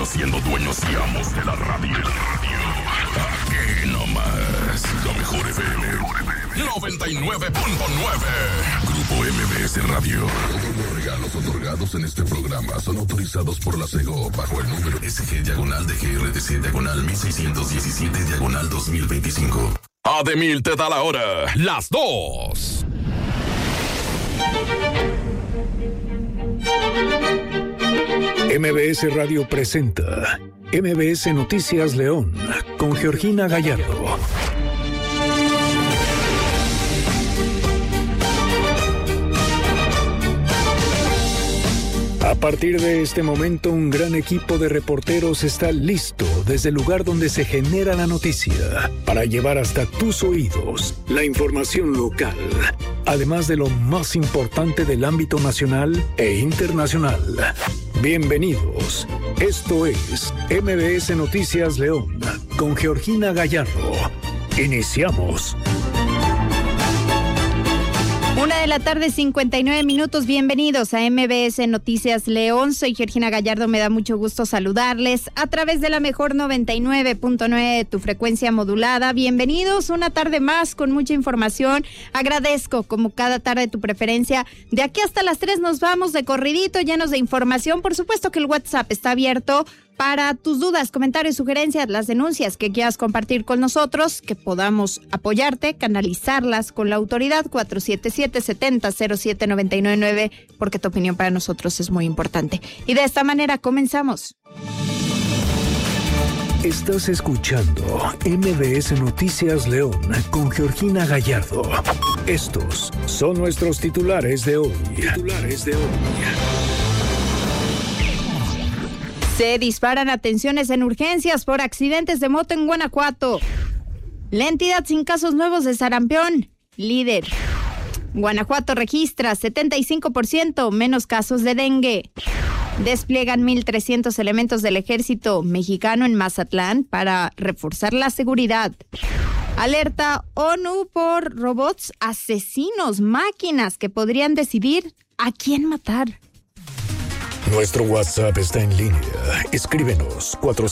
siendo dueños y amos de la radio. Aquí nomás, la mejor FM 99.9. Grupo MBS Radio. Todos los regalos otorgados en este programa son autorizados por la SEGO bajo el número SG-DGRTC/1617/2025. Ademil te da la hora, las 2. MBS Radio presenta MBS Noticias León con Georgina Gallardo. A partir de este momento, un gran equipo de reporteros está listo desde el lugar donde se genera la noticia para llevar hasta tus oídos la información local, además de lo más importante del ámbito nacional e internacional. Bienvenidos. Esto es MBS Noticias León con Georgina Gallardo. Iniciamos. 1:59 p.m. Bienvenidos a MBS Noticias León. Soy Georgina Gallardo. Me da mucho gusto saludarles a través de la mejor 99.9 de tu frecuencia modulada. Bienvenidos una tarde más con mucha información. Agradezco como cada tarde tu preferencia. De aquí hasta las 3 nos vamos de corridito, llenos de información. Por supuesto que el WhatsApp está abierto para tus dudas, comentarios, sugerencias, las denuncias que quieras compartir con nosotros, que podamos apoyarte, canalizarlas con la autoridad 477-70-0799, porque tu opinión para nosotros es muy importante. Y de esta manera comenzamos. Estás escuchando MBS Noticias León con Georgina Gallardo. Estos son nuestros titulares de hoy. Se disparan atenciones en urgencias por accidentes de moto en Guanajuato. La entidad sin casos nuevos de sarampión, líder. Guanajuato registra 75% menos casos de dengue. Despliegan 1,300 elementos del ejército mexicano en Mazatlán para reforzar la seguridad. Alerta ONU por robots asesinos, máquinas que podrían decidir a quién matar. Nuestro WhatsApp está en línea. Escríbenos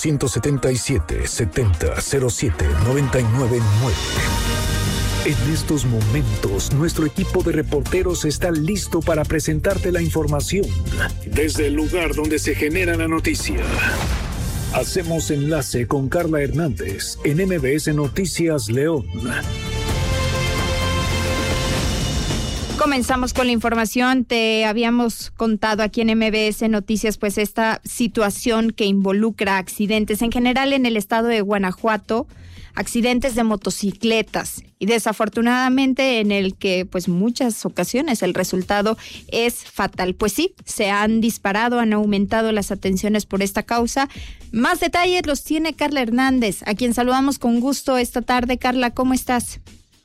477-70-07-999. En estos momentos, nuestro equipo de reporteros está listo para presentarte la información desde el lugar donde se genera la noticia. Hacemos enlace con Carla Hernández en MBS Noticias León. Comenzamos con la información. Te habíamos contado aquí en MBS Noticias pues esta situación que involucra accidentes en general en el estado de Guanajuato, accidentes de motocicletas y desafortunadamente en el que pues muchas ocasiones el resultado es fatal. Pues sí, se han disparado, han aumentado las atenciones por esta causa. Más detalles los tiene Carla Hernández, a quien saludamos con gusto esta tarde. Carla, ¿cómo estás?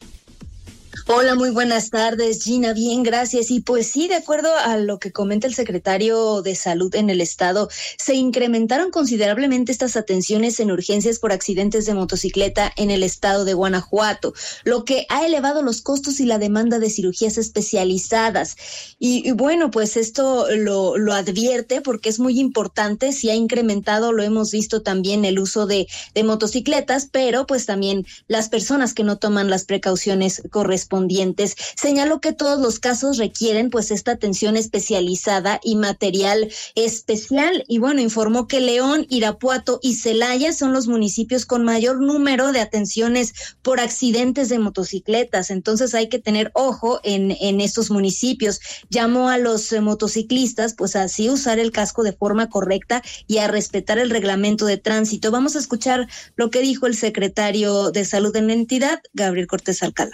Hola, muy buenas tardes, Gina. Bien, gracias. Y pues sí, de acuerdo a lo que comenta el secretario de Salud en el estado, se incrementaron considerablemente estas atenciones en urgencias por accidentes de motocicleta en el estado de Guanajuato, lo que ha elevado los costos y la demanda de cirugías especializadas. Y bueno, pues esto lo advierte porque es muy importante. Si ha incrementado, lo hemos visto también, el uso de motocicletas, pero pues también las personas que no toman las precauciones correspondientes. Señaló que todos los casos requieren pues esta atención especializada y material especial. Y bueno, informó que León, Irapuato y Celaya son los municipios con mayor número de atenciones por accidentes de motocicletas. Entonces hay que tener ojo en estos municipios. Llamó a los motociclistas pues así usar el casco de forma correcta y a respetar el reglamento de tránsito. Vamos a escuchar lo que dijo el secretario de Salud en la entidad, Gabriel Cortés Alcalá.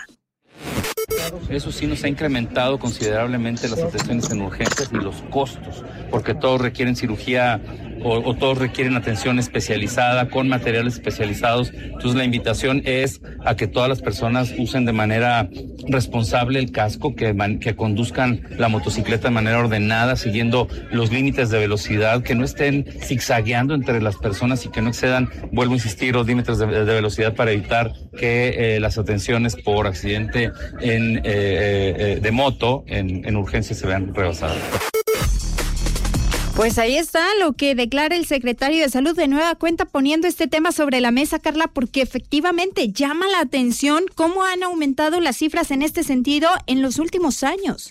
Eso sí nos ha incrementado considerablemente las atenciones en urgencias y los costos, porque todos requieren cirugía o todos requieren atención especializada con materiales especializados. Entonces la invitación es a que todas las personas usen de manera responsable el casco, que conduzcan la motocicleta de manera ordenada, siguiendo los límites de velocidad, que no estén zigzagueando entre las personas y que no excedan, vuelvo a insistir, los límites de velocidad para evitar que las atenciones por accidente de moto en urgencias se vean rebasadas. Pues ahí está lo que declara el secretario de Salud, de nueva cuenta poniendo este tema sobre la mesa, Carla, porque efectivamente llama la atención cómo han aumentado las cifras en este sentido en los últimos años.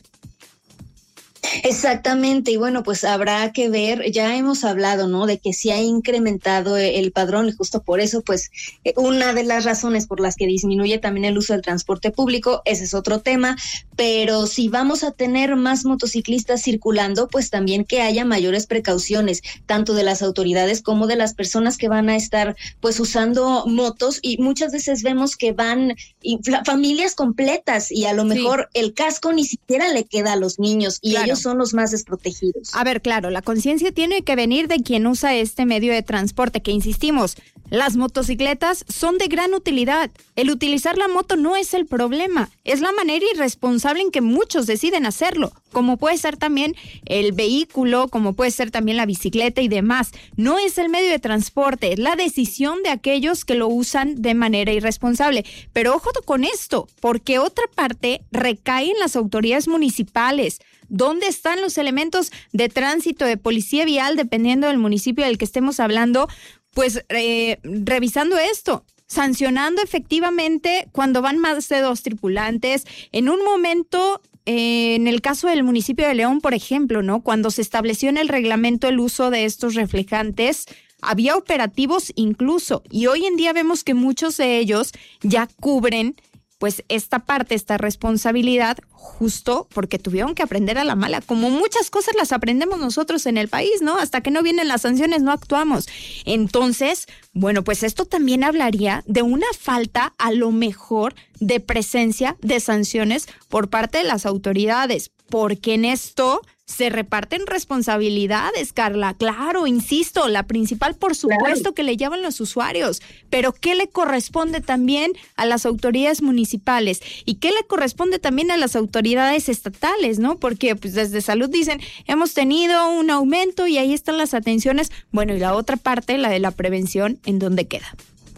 Exactamente, y bueno, pues habrá que ver, ya hemos hablado, ¿no?, de que se ha incrementado el padrón, y justo por eso, pues, una de las razones por las que disminuye también el uso del transporte público, ese es otro tema, pero si vamos a tener más motociclistas circulando, pues también que haya mayores precauciones, tanto de las autoridades como de las personas que van a estar, pues, usando motos, y muchas veces vemos que van familias completas, y a lo mejor el casco ni siquiera le queda a los niños, y ellos son los más desprotegidos. A ver, claro, la conciencia tiene que venir de quien usa este medio de transporte, que insistimos, las motocicletas son de gran utilidad. El utilizar la moto no es el problema, es la manera irresponsable en que muchos deciden hacerlo, como puede ser también el vehículo, como puede ser también la bicicleta y demás. No es el medio de transporte, es la decisión de aquellos que lo usan de manera irresponsable. Pero ojo con esto, porque otra parte recae en las autoridades municipales. ¿Dónde están los elementos de tránsito, de policía vial, dependiendo del municipio del que estemos hablando? Pues revisando esto, sancionando efectivamente cuando van más de 2 tripulantes. En un momento, en el caso del municipio de León, por ejemplo, ¿no?, cuando se estableció en el reglamento el uso de estos reflejantes, había operativos incluso, y hoy en día vemos que muchos de ellos ya cubren pues esta parte, esta responsabilidad, justo porque tuvieron que aprender a la mala, como muchas cosas las aprendemos nosotros en el país, ¿no? Hasta que no vienen las sanciones no actuamos. Entonces, bueno, pues esto también hablaría de una falta a lo mejor de presencia de sanciones por parte de las autoridades, porque en esto se reparten responsabilidades, Carla. Claro, insisto, la principal, por supuesto, que le llevan los usuarios, pero ¿qué le corresponde también a las autoridades municipales? ¿Y qué le corresponde también a las autoridades estatales, no? Porque pues desde Salud dicen, hemos tenido un aumento y ahí están las atenciones. Bueno, y la otra parte, la de la prevención, ¿en dónde queda?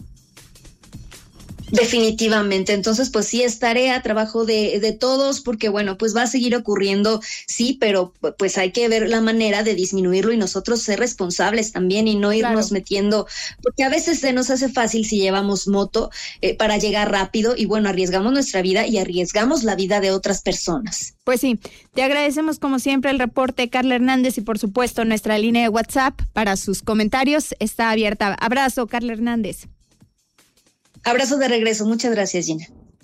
Definitivamente, entonces pues sí es tarea, trabajo de todos, porque bueno, pues va a seguir ocurriendo, sí, pero pues hay que ver la manera de disminuirlo y nosotros ser responsables también y no irnos metiendo, porque a veces se nos hace fácil si llevamos moto para llegar rápido y bueno, arriesgamos nuestra vida y arriesgamos la vida de otras personas. Pues sí, te agradecemos como siempre el reporte, Carla Hernández, y por supuesto nuestra línea de WhatsApp para sus comentarios está abierta. Abrazo, Carla Hernández. Abrazo de regreso. Muchas gracias, Gina.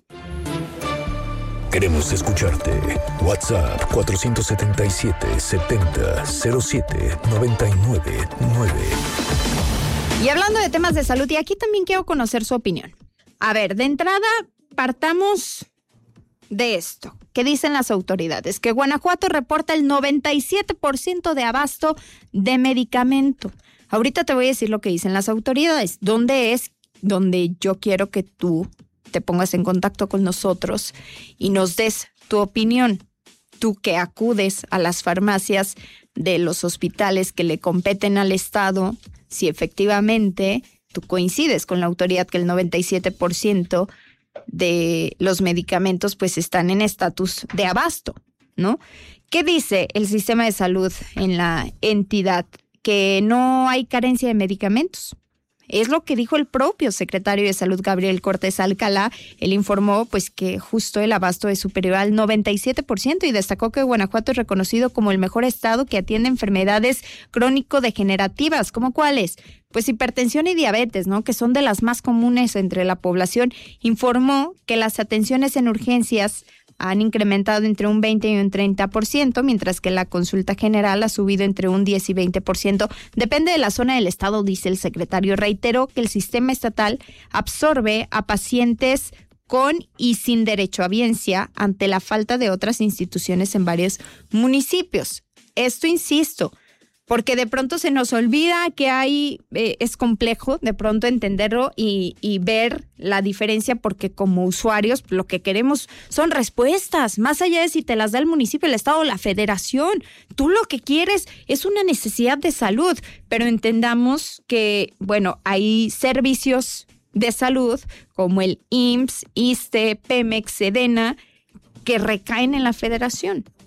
Queremos escucharte. WhatsApp 477-70-07-99-9. Y hablando de temas de salud, y aquí también quiero conocer su opinión. A ver, de entrada, partamos de esto. ¿Qué dicen las autoridades? Que Guanajuato reporta el 97% de abasto de medicamento. Ahorita te voy a decir lo que dicen las autoridades. ¿Dónde es donde yo quiero que tú te pongas en contacto con nosotros y nos des tu opinión? Tú que acudes a las farmacias de los hospitales que le competen al Estado, si efectivamente tú coincides con la autoridad que el 97% de los medicamentos pues están en estatus de abasto, ¿no? ¿Qué dice el sistema de salud en la entidad? Que no hay carencia de medicamentos. Es lo que dijo el propio secretario de Salud, Gabriel Cortés Alcalá. Él informó pues que justo el abasto es superior al 97% y destacó que Guanajuato es reconocido como el mejor estado que atiende enfermedades crónico-degenerativas. ¿Cómo cuáles? Pues hipertensión y diabetes, ¿no?, que son de las más comunes entre la población. Informó que las atenciones en urgencias han incrementado entre un 20 y un 30%, mientras que la consulta general ha subido entre un 10 y 20%. Depende de la zona del estado, dice el secretario. Reiteró que el sistema estatal absorbe a pacientes con y sin derecho a biencia ante la falta de otras instituciones en varios municipios. Esto, insisto, porque de pronto se nos olvida que hay, es complejo de pronto entenderlo y ver la diferencia, porque como usuarios lo que queremos son respuestas, más allá de si te las da el municipio, el estado o la federación. Tú lo que quieres es una necesidad de salud, pero entendamos que, bueno, hay servicios de salud como el IMSS, ISSSTE, Pemex, Sedena, que recaen en la federación.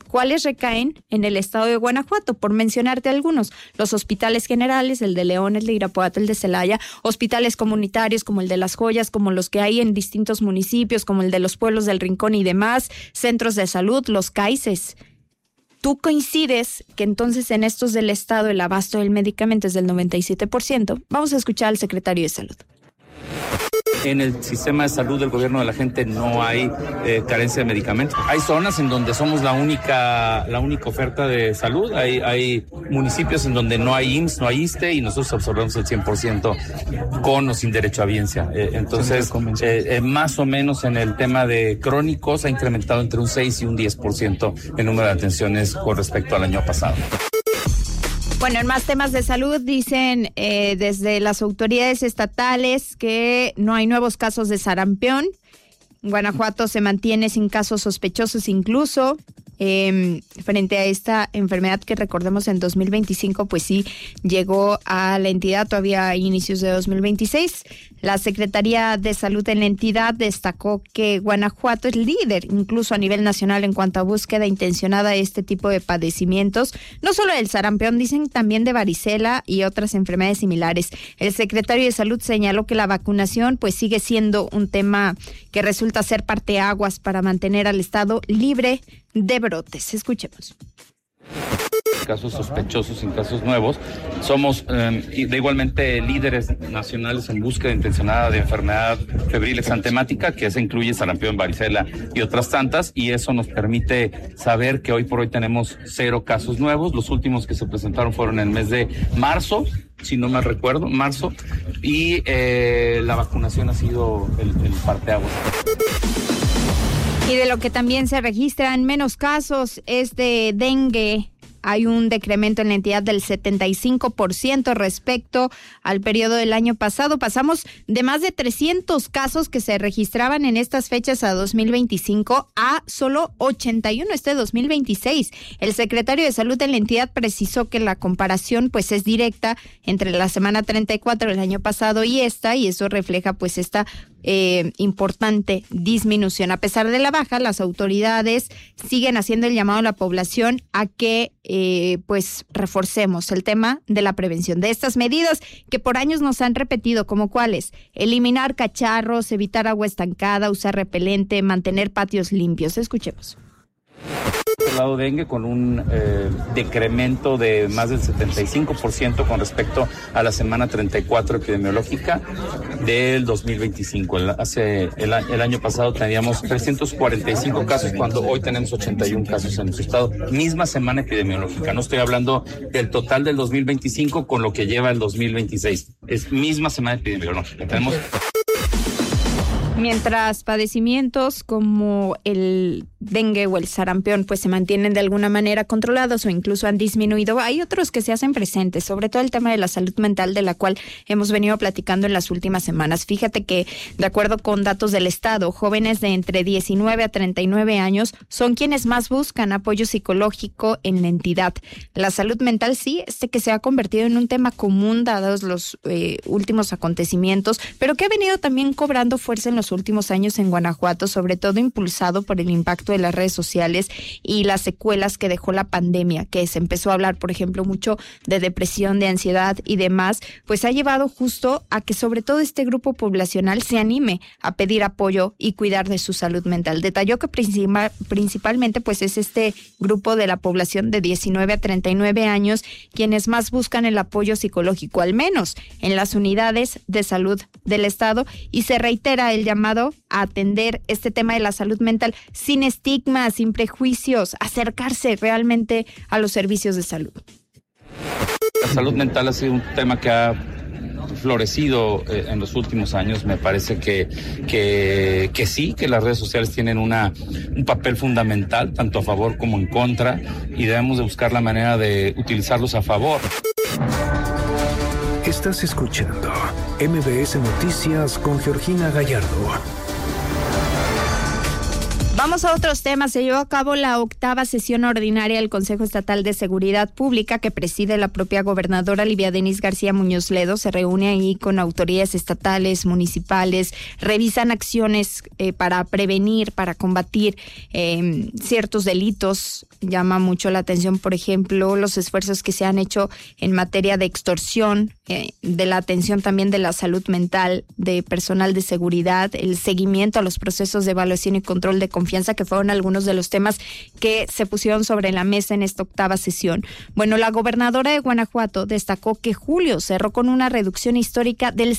¿Cuáles recaen en el estado de Guanajuato? Por mencionarte algunos, los hospitales generales, el de León, el de Irapuato, el de Celaya, hospitales comunitarios como el de Las Joyas, como los que hay en distintos municipios, como el de los pueblos del Rincón y demás, centros de salud, los CAICES. ¿Tú coincides que entonces en estos del estado el abasto del medicamento es del 97%? Vamos a escuchar al secretario de Salud. En el sistema de salud del gobierno de la gente no hay carencia de medicamentos. Hay zonas en donde somos la única oferta de salud. Hay municipios en donde no hay IMSS, no hay ISSSTE y nosotros absorbemos el 100% con o sin derecho a biencia. Entonces, más o menos en el tema de crónicos ha incrementado entre un 6 y un 10% el número de atenciones con respecto al año pasado. Bueno, en más temas de salud dicen desde las autoridades estatales que no hay nuevos casos de sarampión. Guanajuato se mantiene sin casos sospechosos incluso. Frente a esta enfermedad que recordemos en 2025 pues sí llegó a la entidad todavía a inicios de 2026. La Secretaría de Salud en la entidad destacó que Guanajuato es líder incluso a nivel nacional en cuanto a búsqueda intencionada de este tipo de padecimientos, no solo del sarampión, dicen también de varicela y otras enfermedades similares. El secretario de Salud señaló que la vacunación pues sigue siendo un tema que resulta ser parteaguas para mantener al estado libre de brotes. Escuchemos. Casos sospechosos y casos nuevos. Somos igualmente líderes nacionales en búsqueda intencionada de enfermedad febril exantemática, que se incluye sarampión, varicela y otras tantas, y eso nos permite saber que hoy por hoy tenemos 0 casos nuevos. Los últimos que se presentaron fueron en el mes de marzo, si no mal recuerdo, y la vacunación ha sido el parteaguas. Y de lo que también se registran menos casos es de dengue. Hay un decremento en la entidad del 75% respecto al periodo del año pasado. Pasamos de más de 300 casos que se registraban en estas fechas a 2025 a solo 81 este 2026. El secretario de Salud en la entidad precisó que la comparación pues es directa entre la semana 34 del año pasado y esta, y eso refleja pues esta importante disminución. A pesar de la baja, las autoridades siguen haciendo el llamado a la población a que pues reforcemos el tema de la prevención de estas medidas que por años nos han repetido, como cuáles: eliminar cacharros, evitar agua estancada, usar repelente, mantener patios limpios. Escuchemos. El lado dengue con un decremento de más del 75% con respecto a la semana 34 epidemiológica del 2025. El año pasado teníamos 345 casos cuando hoy tenemos 81 casos en nuestro estado. Misma semana epidemiológica. No estoy hablando del total del 2025 con lo que lleva el 2026. Es misma semana epidemiológica. Tenemos... Mientras padecimientos como el dengue o el sarampión pues se mantienen de alguna manera controlados o incluso han disminuido, hay otros que se hacen presentes, sobre todo el tema de la salud mental, de la cual hemos venido platicando en las últimas semanas. Fíjate que, de acuerdo con datos del Estado, jóvenes de entre 19 a 39 años son quienes más buscan apoyo psicológico en la entidad. La salud mental sí, que se ha convertido en un tema común dados los últimos acontecimientos, pero que ha venido también cobrando fuerza en los últimos años en Guanajuato, sobre todo impulsado por el impacto de las redes sociales y las secuelas que dejó la pandemia, que se empezó a hablar, por ejemplo, mucho de depresión, de ansiedad y demás, pues ha llevado justo a que sobre todo este grupo poblacional se anime a pedir apoyo y cuidar de su salud mental. Detalló que principalmente pues es este grupo de la población de 19 a 39 años quienes más buscan el apoyo psicológico, al menos en las unidades de salud del Estado, y se reitera el llamado a atender este tema de la salud mental sin estigmas, sin prejuicios, acercarse realmente a los servicios de salud. La salud mental ha sido un tema que ha florecido en los últimos años. Me parece que sí, que las redes sociales tienen un papel fundamental, tanto a favor como en contra, y debemos de buscar la manera de utilizarlos a favor. Estás escuchando MBS Noticias con Georgina Gallardo. Vamos a otros temas. Se llevó a cabo la 8ª sesión ordinaria del Consejo Estatal de Seguridad Pública que preside la propia gobernadora Livia Denis García Muñoz Ledo. Se reúne ahí con autoridades estatales, municipales, revisan acciones para prevenir, para combatir ciertos delitos. Llama mucho la atención, por ejemplo, los esfuerzos que se han hecho en materia de extorsión, de la atención también de la salud mental, de personal de seguridad, el seguimiento a los procesos de evaluación y control de confianza, que fueron algunos de los temas que se pusieron sobre la mesa en esta 8ª sesión. Bueno, la gobernadora de Guanajuato destacó que julio cerró con una reducción histórica del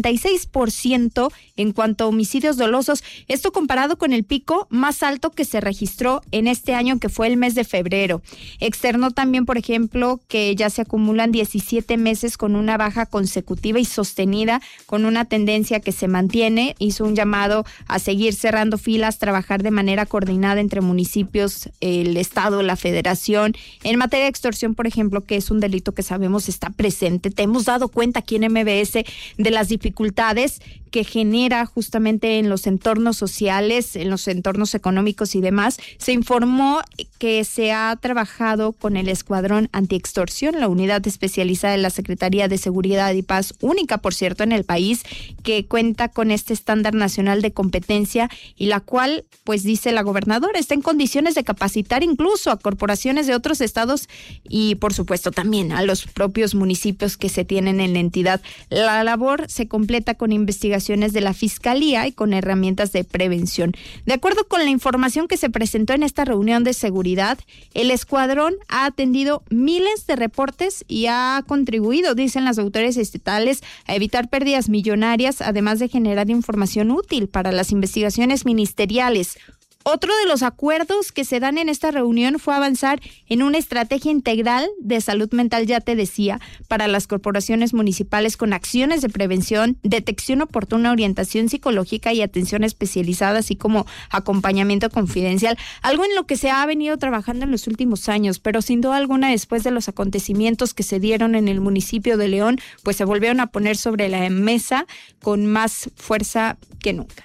76% en cuanto a homicidios dolosos, esto comparado con el pico más alto que se registró en este año, que fue el mes de febrero. Externó también, por ejemplo, que ya se acumulan 17 meses con una baja consecutiva y sostenida, con una tendencia que se mantiene. Hizo un llamado a seguir cerrando filas, trabajar de manera coordinada entre municipios, el Estado, la Federación. En materia de extorsión, por ejemplo, que es un delito que sabemos está presente. Te hemos dado cuenta aquí en MBS de las dificultades que genera justamente en los entornos sociales, en los entornos económicos y demás. Se informó que se ha trabajado con el Escuadrón Antiextorsión, la unidad especializada de la Secretaría de Seguridad y Paz, única, por cierto, en el país, que cuenta con este estándar nacional de competencia y la cual, pues dice la gobernadora, está en condiciones de capacitar incluso a corporaciones de otros estados y, por supuesto, también a los propios municipios que se tienen en la entidad. La labor se completa con investigaciones de la Fiscalía y con herramientas de prevención. De acuerdo con la información que se presentó en esta reunión de seguridad, el escuadrón ha atendido miles de reportes y ha contribuido, dicen las autoridades estatales, a evitar pérdidas millonarias, además de generar información útil para las investigaciones ministeriales. Otro de los acuerdos que se dan en esta reunión fue avanzar en una estrategia integral de salud mental, ya te decía, para las corporaciones municipales con acciones de prevención, detección oportuna, orientación psicológica y atención especializada, así como acompañamiento confidencial, algo en lo que se ha venido trabajando en los últimos años, pero sin duda alguna después de los acontecimientos que se dieron en el municipio de León, pues se volvieron a poner sobre la mesa con más fuerza que nunca.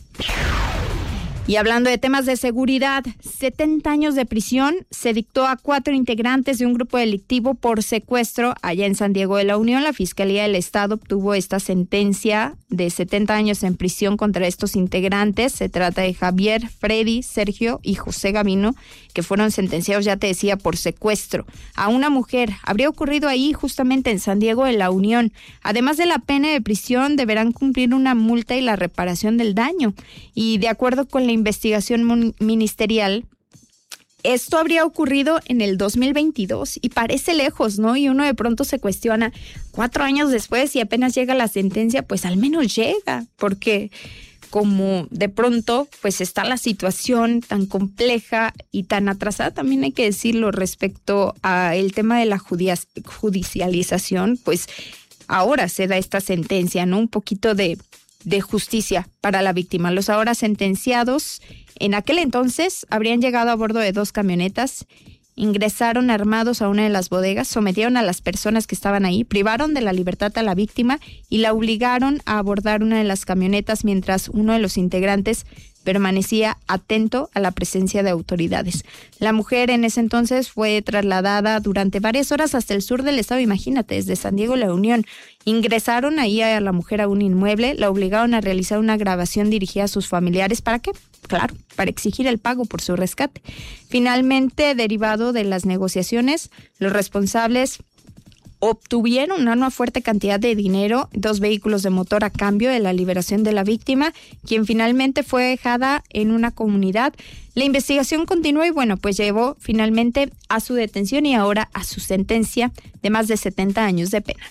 Y hablando de temas de seguridad, 70 años de prisión se dictó a 4 integrantes de un grupo delictivo por secuestro allá en San Diego de la Unión. La Fiscalía del Estado obtuvo esta sentencia de 70 años en prisión contra estos integrantes. Se trata de Javier, Freddy, Sergio y José Gavino, que fueron sentenciados, ya te decía, por secuestro a una mujer. Habría ocurrido ahí justamente en San Diego de la Unión. Además de la pena de prisión, deberán cumplir una multa y la reparación del daño. Y de acuerdo con la investigación ministerial, esto habría ocurrido en el 2022 y parece lejos, ¿no? Y uno de pronto se cuestiona, 4 años después y apenas llega la sentencia, pues al menos llega, porque como de pronto pues está la situación tan compleja y tan atrasada, también hay que decirlo, respecto al tema de la judicialización, pues ahora se da esta sentencia, ¿no? Un poquito de justicia para la víctima. Los ahora sentenciados en aquel entonces habrían llegado a bordo de 2 camionetas, ingresaron armados a una de las bodegas, sometieron a las personas que estaban ahí, privaron de la libertad a la víctima y la obligaron a abordar una de las camionetas mientras uno de los integrantes permanecía atento a la presencia de autoridades. La mujer en ese entonces fue trasladada durante varias horas hasta el sur del estado, imagínate, desde San Diego de la Unión. Ingresaron ahí a la mujer a un inmueble, la obligaron a realizar una grabación dirigida a sus familiares. ¿Para qué? Claro, para exigir el pago por su rescate. Finalmente, derivado de las negociaciones, los responsables obtuvieron una fuerte cantidad de dinero, 2 vehículos de motor a cambio de la liberación de la víctima, quien finalmente fue dejada en una comunidad. La investigación continuó y bueno, pues llevó finalmente a su detención y ahora a su sentencia de más de 70 años de pena.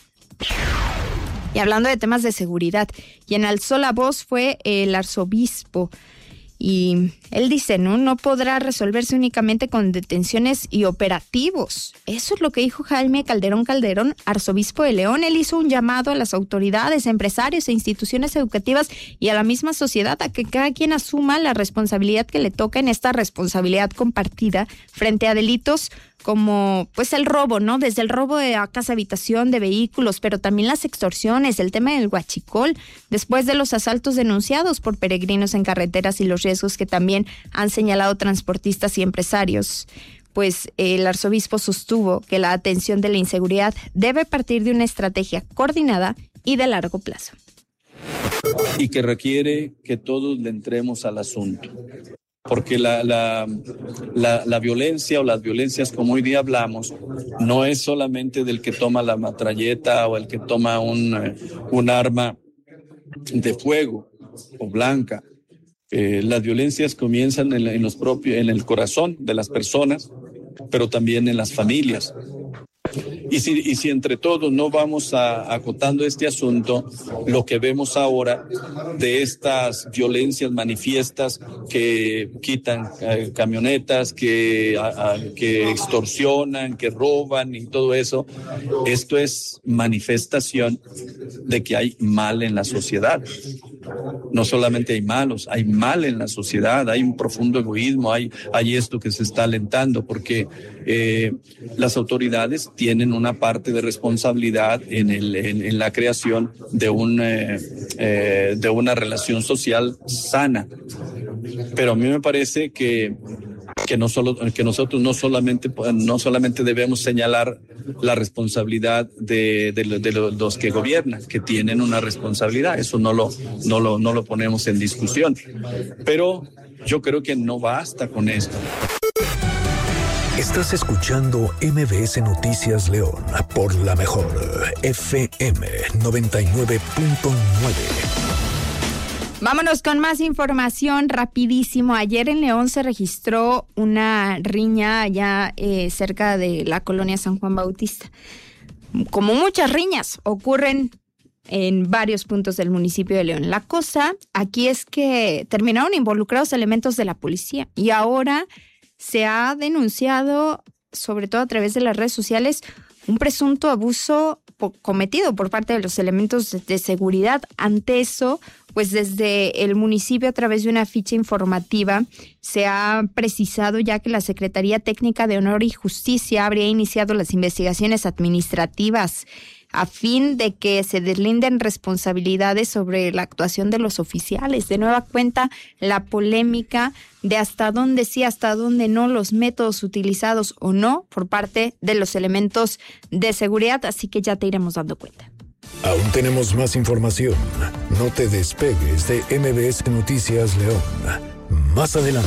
Y hablando de temas de seguridad, quien alzó la voz fue el arzobispo. Y él dice, no podrá resolverse únicamente con detenciones y operativos. Eso es lo que dijo Jaime Calderón, arzobispo de León. Él hizo un llamado a las autoridades, empresarios e instituciones educativas y a la misma sociedad a que cada quien asuma la responsabilidad que le toca en esta responsabilidad compartida frente a delitos como pues el robo, ¿no? Desde el robo de casa habitación, de vehículos, pero también las extorsiones, el tema del huachicol, después de los asaltos denunciados por peregrinos en carreteras y los riesgos que también han señalado transportistas y empresarios. Pues el arzobispo sostuvo que la atención de la inseguridad debe partir de una estrategia coordinada y de largo plazo. Y que requiere que todos le entremos al asunto. Porque la violencia o las violencias, como hoy día hablamos, no es solamente del que toma la metralleta o el que toma un arma de fuego o blanca. Las violencias comienzan en el corazón de las personas, pero también en las familias. Y si entre todos no vamos acotando este asunto, lo que vemos ahora de estas violencias manifiestas que quitan camionetas, que extorsionan, que roban y todo eso, esto es manifestación de que hay mal en la sociedad. No solamente hay malos, hay mal en la sociedad, hay un profundo egoísmo, hay esto que se está alentando, porque las autoridades tienen una parte de responsabilidad en la creación de una relación social sana. Pero a mí me parece que nosotros no solamente debemos señalar la responsabilidad de los que gobiernan, que tienen una responsabilidad, eso no lo ponemos en discusión, pero yo creo que no basta con esto. Estás escuchando MBS Noticias León por la mejor FM 99.9. Vámonos con más información rapidísimo. Ayer en León se registró una riña allá cerca de la colonia San Juan Bautista. Como muchas riñas ocurren en varios puntos del municipio de León. La cosa aquí es que terminaron involucrados elementos de la policía y ahora se ha denunciado, sobre todo a través de las redes sociales, un presunto abuso cometido por parte de los elementos de seguridad. Ante eso, pues desde el municipio, a través de una ficha informativa, se ha precisado ya que la Secretaría Técnica de Honor y Justicia habría iniciado las investigaciones administrativas a fin de que se deslinden responsabilidades sobre la actuación de los oficiales. De nueva cuenta, la polémica de hasta dónde sí, hasta dónde no, los métodos utilizados o no por parte de los elementos de seguridad, así que ya te iremos dando cuenta. Aún tenemos más información. No te despegues de MBS Noticias León. Más adelante.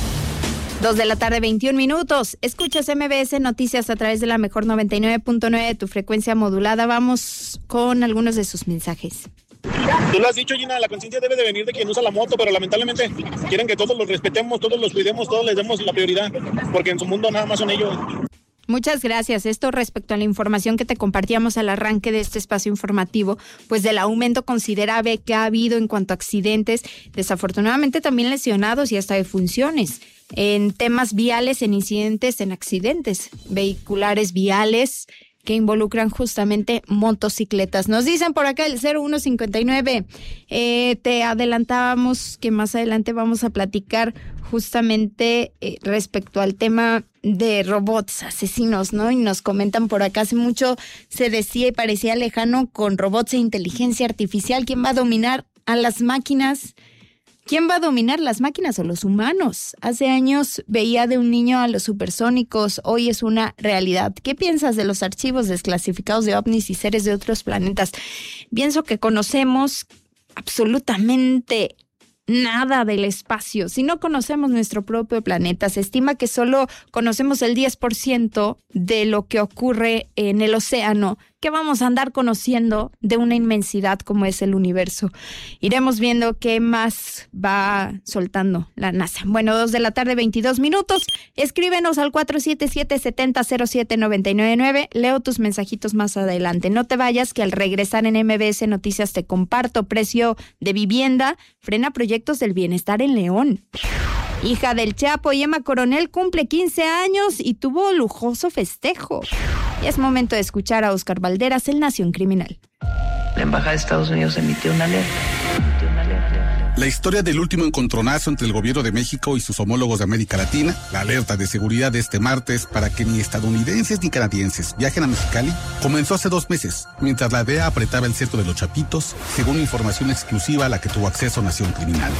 2:21 p.m. Escuchas MBS Noticias a través de la mejor 99.9 de tu frecuencia modulada. Vamos con algunos de sus mensajes. Tú lo has dicho, Gina, la conciencia debe de venir de quien usa la moto, pero lamentablemente quieren que todos los respetemos, todos los cuidemos, todos les demos la prioridad, porque en su mundo nada más son ellos. Muchas gracias. Esto respecto a la información que te compartíamos al arranque de este espacio informativo, pues del aumento considerable que ha habido en cuanto a accidentes, desafortunadamente también lesionados y hasta defunciones, en temas viales, en incidentes, en accidentes vehiculares viales que involucran justamente motocicletas. Nos dicen por acá el 0159, te adelantábamos que más adelante vamos a platicar justamente respecto al tema de robots asesinos, ¿no? Y nos comentan por acá, hace mucho se decía y parecía lejano con robots e inteligencia artificial, ¿quién va a dominar a las máquinas? ¿Quién va a dominar las máquinas o los humanos? Hace años veía de un niño a los supersónicos, hoy es una realidad. ¿Qué piensas de los archivos desclasificados de ovnis y seres de otros planetas? Pienso que conocemos absolutamente nada del espacio. Si no conocemos nuestro propio planeta, se estima que solo conocemos el 10% de lo que ocurre en el océano. ¿Qué vamos a andar conociendo de una inmensidad como es el universo? Iremos viendo qué más va soltando la NASA. Bueno, 2:22 p.m. Escríbenos al 477-7007-999. Leo tus mensajitos más adelante. No te vayas, que al regresar en MBS Noticias te comparto precio de vivienda, frena proyectos del bienestar en León. Hija del Chapo y Emma Coronel cumple 15 años y tuvo lujoso festejo. Y es momento de escuchar a Oscar Valderas, el Nación Criminal. La Embajada de Estados Unidos emitió una alerta. La historia del último encontronazo entre el gobierno de México y sus homólogos de América Latina, la alerta de seguridad de este martes para que ni estadounidenses ni canadienses viajen a Mexicali, comenzó hace 2 meses, mientras la DEA apretaba el cerco de los Chapitos, según información exclusiva a la que tuvo acceso Nación Criminal.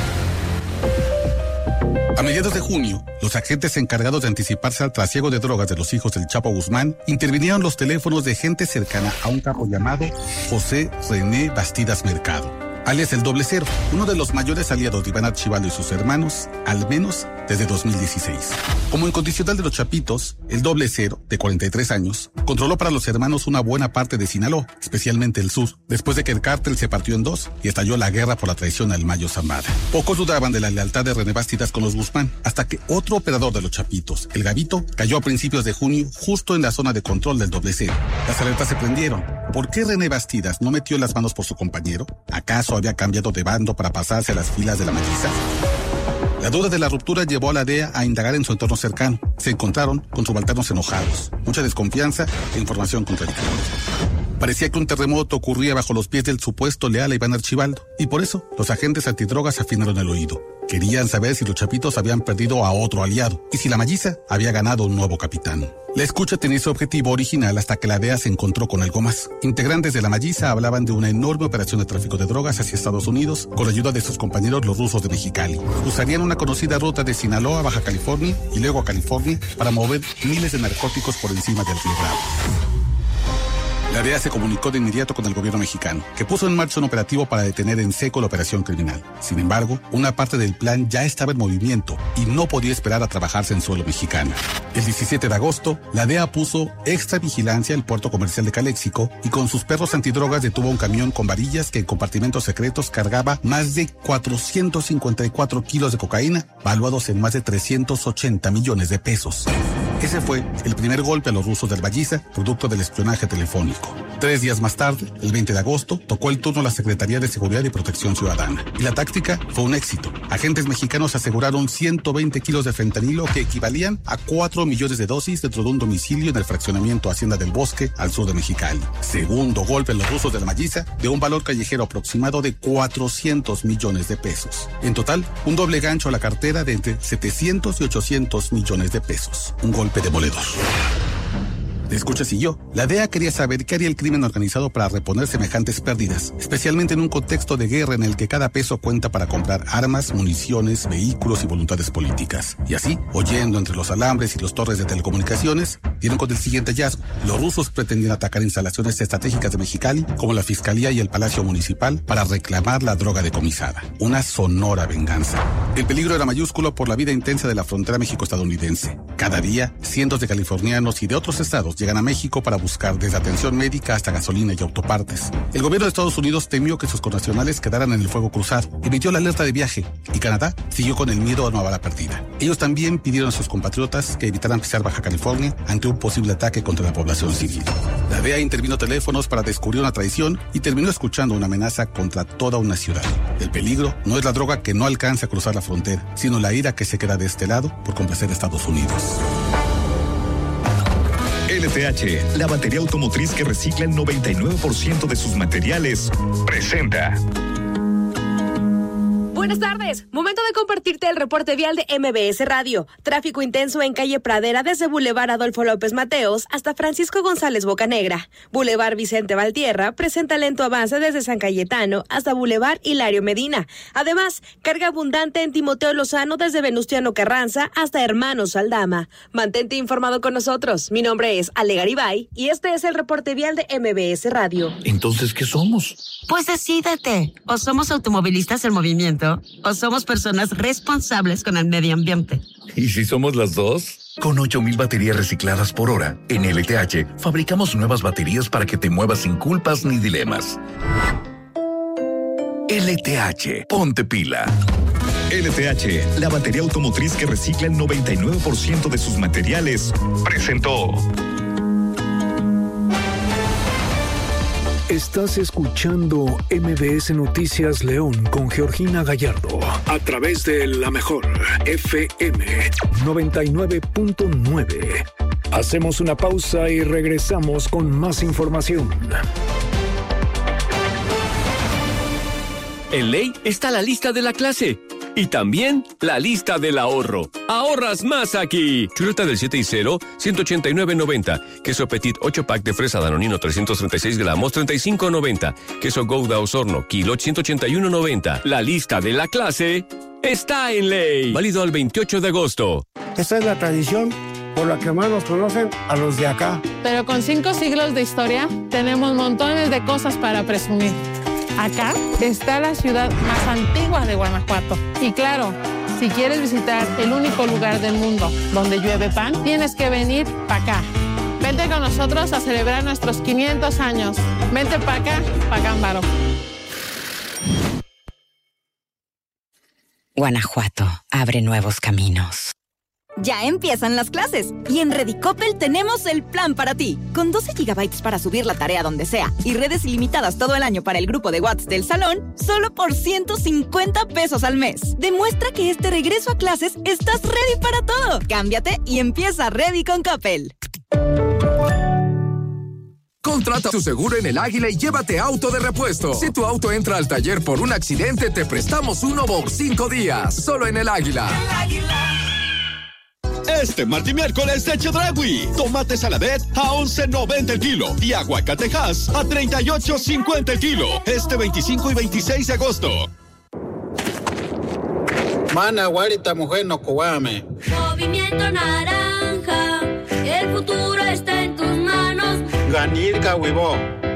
A mediados de junio, los agentes encargados de anticiparse al trasiego de drogas de los hijos del Chapo Guzmán intervinieron los teléfonos de gente cercana a un capo llamado José René Bastidas Mercado, alias el Doble Cero, uno de los mayores aliados de Iván Archibaldo y sus hermanos, al menos desde 2016. Como incondicional de los Chapitos, el Doble Cero, de 43 años, controló para los hermanos una buena parte de Sinaloa, especialmente el sur, después de que el cártel se partió en 2 y estalló la guerra por la traición al Mayo Zambada. Pocos dudaban de la lealtad de René Bastidas con los Guzmán, hasta que otro operador de los Chapitos, el Gabito, cayó a principios de junio justo en la zona de control del Doble Cero. Las alertas se prendieron. ¿Por qué René Bastidas no metió las manos por su compañero? ¿Acaso había cambiado de bando para pasarse a las filas de la Maguisa? La duda de la ruptura llevó a la DEA a indagar en su entorno cercano. Se encontraron con subalternos enojados, mucha desconfianza e información contradictoria. Parecía que un terremoto ocurría bajo los pies del supuesto leal a Iván Archibaldo, y por eso los agentes antidrogas afinaron el oído. Querían saber si los Chapitos habían perdido a otro aliado y si la Maguisa había ganado un nuevo capitán. La escucha tenía su objetivo original hasta que la DEA se encontró con algo más. Integrantes de la Maguisa hablaban de una enorme operación de tráfico de drogas hacia Estados Unidos con la ayuda de sus compañeros los rusos de Mexicali. Usarían una conocida ruta de Sinaloa a Baja California y luego a California para mover miles de narcóticos por encima del Río Bravo. La DEA se comunicó de inmediato con el gobierno mexicano, que puso en marcha un operativo para detener en seco la operación criminal. Sin embargo, una parte del plan ya estaba en movimiento y no podía esperar a trabajarse en suelo mexicano. El 17 de agosto, la DEA puso extra vigilancia en el puerto comercial de Caléxico y con sus perros antidrogas detuvo un camión con varillas que en compartimentos secretos cargaba más de 454 kilos de cocaína, valuados en más de 380 millones de pesos. Ese fue el primer golpe a los rusos del Maguisa, producto del espionaje telefónico. 3 días más tarde, el 20 de agosto, tocó el turno a la Secretaría de Seguridad y Protección Ciudadana. Y la táctica fue un éxito. Agentes mexicanos aseguraron 120 kilos de fentanilo que equivalían a 4 millones de dosis dentro de un domicilio en el fraccionamiento Hacienda del Bosque, al sur de Mexicali. Segundo golpe en los rusos del Maguisa, de un valor callejero aproximado de 400 millones de pesos. En total, un doble gancho a la cartera de entre 700 y 800 millones de pesos. Un golpe demoledor. De escucha siguió. La DEA quería saber qué haría el crimen organizado para reponer semejantes pérdidas, especialmente en un contexto de guerra en el que cada peso cuenta para comprar armas, municiones, vehículos y voluntades políticas. Y así, oyendo entre los alambres y los torres de telecomunicaciones, dieron con el siguiente hallazgo. Los rusos pretendían atacar instalaciones estratégicas de Mexicali, como la Fiscalía y el Palacio Municipal, para reclamar la droga decomisada. Una sonora venganza. El peligro era mayúsculo por la vida intensa de la frontera México-estadounidense. Cada día, cientos de californianos y de otros estados llegan a México para buscar desde atención médica hasta gasolina y autopartes. El gobierno de Estados Unidos temió que sus connacionales quedaran en el fuego cruzado, emitió la alerta de viaje, y Canadá siguió con el miedo a una bala perdida. Ellos también pidieron a sus compatriotas que evitaran pisar Baja California ante un posible ataque contra la población civil. La DEA intervino teléfonos para descubrir una traición y terminó escuchando una amenaza contra toda una ciudad. El peligro no es la droga que no alcanza a cruzar la frontera, sino la ira que se queda de este lado por complacer a Estados Unidos. LTH, la batería automotriz que recicla el 99% de sus materiales, presenta. Buenas tardes, momento de compartirte el reporte vial de MBS Radio. Tráfico intenso en calle Pradera desde Boulevard Adolfo López Mateos hasta Francisco González Bocanegra. Boulevard Vicente Valtierra presenta lento avance desde San Cayetano hasta Boulevard Hilario Medina. Además, carga abundante en Timoteo Lozano desde Venustiano Carranza hasta Hermanos Aldama. Mantente informado con nosotros. Mi nombre es Ale Garibay y este es el reporte vial de MBS Radio. Entonces, ¿qué somos? Pues decídete. O somos automovilistas en movimiento, o somos personas responsables con el medio ambiente. ¿Y si somos las dos? Con 8,000 baterías recicladas por hora, en LTH fabricamos nuevas baterías para que te muevas sin culpas ni dilemas. LTH, ponte pila. LTH, la batería automotriz que recicla el 99% de sus materiales, presentó. Estás escuchando MBS Noticias León con Georgina Gallardo a través de La Mejor FM 99.9. Hacemos una pausa y regresamos con más información. En Ley está la lista de la clase. Y también la lista del ahorro. ¡Ahorras más aquí! Chuleta del 7 y 0, 189.90. Queso Petit 8-pack de fresa Danonino 336 gramos, 35.90. Queso Gouda Osorno, kilo, 181.90. La lista de la clase está en Ley. Válido al 28 de agosto. Esta es la tradición por la que más nos conocen a los de acá. Pero con 5 siglos de historia, tenemos montones de cosas para presumir. Acá está la ciudad más antigua de Guanajuato. Y claro, si quieres visitar el único lugar del mundo donde llueve pan, tienes que venir para acá. Vente con nosotros a celebrar nuestros 500 años. Vente para acá, pa' Cámbaro. Guanajuato abre nuevos caminos. Ya empiezan las clases y en Redicopel tenemos el plan para ti. Con 12 GB para subir la tarea donde sea y redes ilimitadas todo el año para el grupo de WhatsApp del salón, solo por 150 pesos al mes. Demuestra que este regreso a clases estás ready para todo. Cámbiate y empieza Ready con Coppel. Contrata tu seguro en El Águila y llévate auto de repuesto. Si tu auto entra al taller por un accidente, te prestamos uno por 5 días. Solo en El Águila. El Águila. Este martes y miércoles de Chedraui. Tomate Saladet a $11.90 el kilo y aguacatejas a $38.50 el kilo. Este 25 y 26 de agosto. Mana, guarita, mujer, no coame. Movimiento Naranja, el futuro está en tus manos. Ganir, Cahuibó.